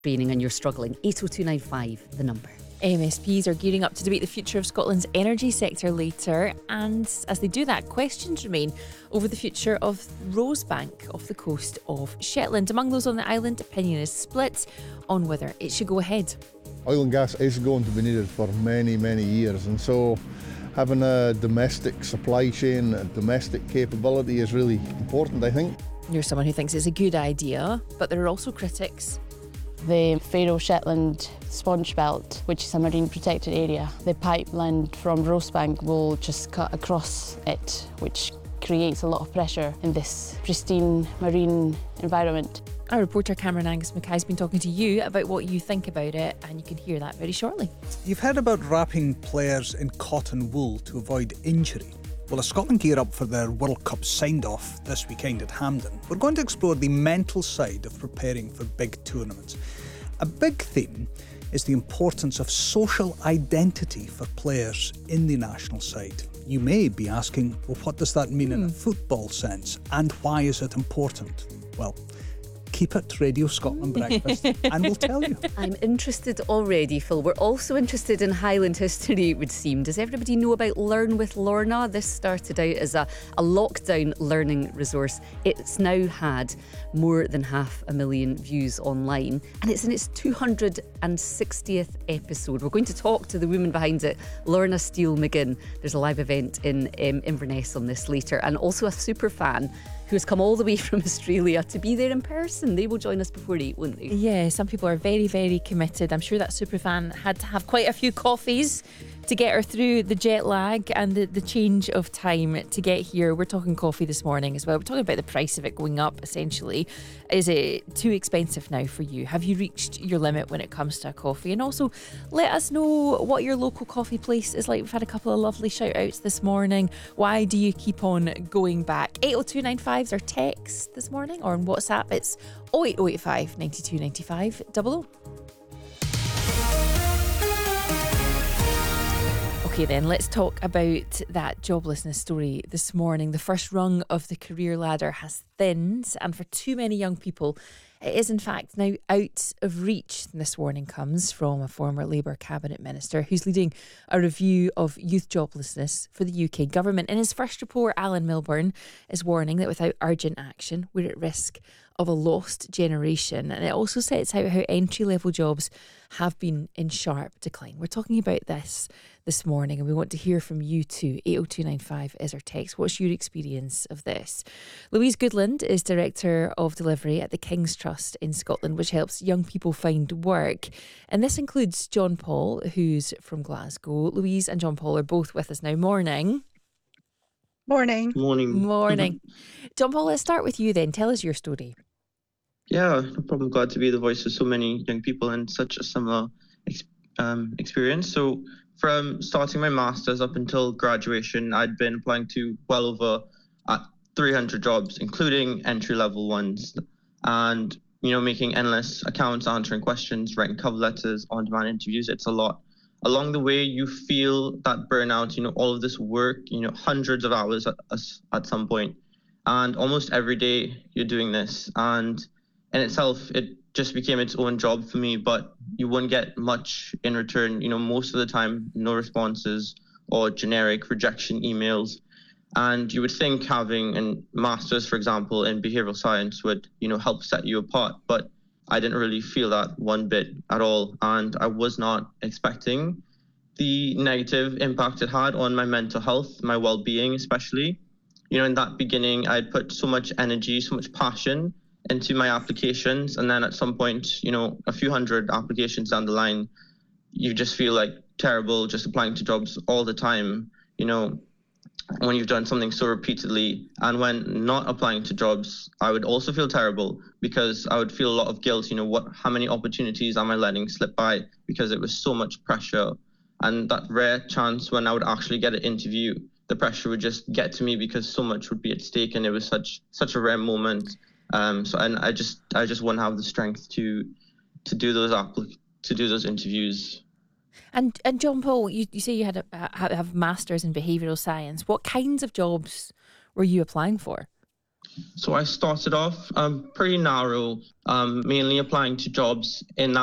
training and you're struggling, 80295, the number. MSPs are gearing up to debate the future of Scotland's energy sector later, and as they do that, questions remain over the future of Rosebank off the coast of Shetland. Among those on the island, opinion is split on whether it should go ahead. Oil and gas is going to be needed for many, many years, and so having a domestic supply chain, a domestic capability is really important, I think. You're someone who thinks it's a good idea, but there are also critics. The Faroe Shetland Sponge Belt, which is a marine protected area, the pipeline from Rosebank will just cut across it, which creates a lot of pressure in this pristine marine environment. Our reporter Cameron Angus Mackay has been talking to you about what you think about it, and you can hear that very shortly. You've heard about wrapping players in cotton wool to avoid injury. Well, as Scotland gear up for their World Cup signed-off this weekend at Hampden, we're going to explore the mental side of preparing for big tournaments. A big theme is the importance of social identity for players in the national side. You may be asking, well, what does that mean in a football sense, and why is it important? Well, keep it Radio Scotland Breakfast and we'll tell you. I'm interested already, Phil. We're also interested in Highland history, it would seem. Does everybody know about Learn with Lorna? This started out as a lockdown learning resource. It's now had more than 500,000 views online, and it's in its 260th episode. We're going to talk to the woman behind it, Lorna Steele McGinn. There's a live event in Inverness on this later, and also a super fan who has come all the way from Australia to be there in person. They will join us before 8, won't they? Yeah, some people are very, very committed. I'm sure that superfan had to have quite a few coffees to get her through the jet lag and the change of time to get here. We're talking coffee this morning as well. We're talking about the price of it going up, essentially. Is it too expensive now for you? Have you reached your limit when it comes to a coffee? And also, let us know what your local coffee place is like. We've had a couple of lovely shout outs this morning. Why do you keep on going back? 80295 is our text this morning, or on WhatsApp it's 08085 92 95 00. Okay then, let's talk about that joblessness story this morning. The first rung of the career ladder has thinned, and for too many young people, it is in fact now out of reach. This warning comes from a former Labour Cabinet Minister who's leading a review of youth joblessness for the UK government. In his first report, Alan Milburn is warning that without urgent action, we're at risk of a lost generation. And it also sets out how entry-level jobs have been in sharp decline. We're talking about this morning, and we want to hear from you too. 80295 is our text. What's your experience of this? Louise Goodland is Director of Delivery at the King's Trust in Scotland, which helps young people find work. And this includes John Paul, who's from Glasgow. Louise and John Paul are both with us now. Morning. Morning. Morning. John Paul, let's start with you then. Tell us your story. Yeah, no problem. Glad to be the voice of so many young people in such a similar experience. So from starting my master's up until graduation, I'd been applying to well over 300 jobs, including entry-level ones, and, making endless accounts, answering questions, writing cover letters, on-demand interviews. It's a lot. Along the way, you feel that burnout, all of this work, hundreds of hours at some point, and almost every day you're doing this. And in itself, it just became its own job for me, but you wouldn't get much in return. Most of the time, no responses or generic rejection emails. And you would think having a master's, for example, in behavioral science would, help set you apart. But I didn't really feel that one bit at all. And I was not expecting the negative impact it had on my mental health, my well-being especially. In that beginning, I'd put so much energy, so much passion into my applications, and then at some point, a few hundred applications down the line, you just feel like terrible just applying to jobs all the time, when you've done something so repeatedly. And when not applying to jobs, I would also feel terrible because I would feel a lot of guilt. How many opportunities am I letting slip by, because it was so much pressure. And that rare chance when I would actually get an interview, the pressure would just get to me because so much would be at stake, and it was such a rare moment. And I just wouldn't have the strength to do those interviews. And John Paul, you say you had have masters in behavioural science. What kinds of jobs were you applying for? So I started off pretty narrow, mainly applying to jobs in